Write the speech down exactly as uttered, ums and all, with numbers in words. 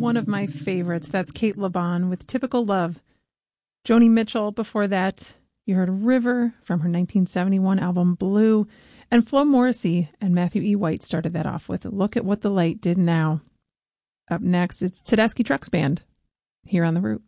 one of my favorites. That's Kate LeBon with Typical Love. Joni Mitchell before that. You heard River from her nineteen seventy-one album Blue. And Flo Morrissey and Matthew E. White started that off with Look at What the Light Did Now. Up next, it's Tedeschi Trucks Band here on The Root.